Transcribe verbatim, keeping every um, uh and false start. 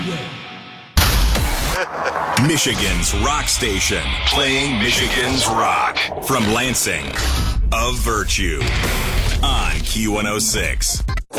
Michigan's rock station, playing Michigan's rock. From Lansing, of Virtue, on Q one oh six.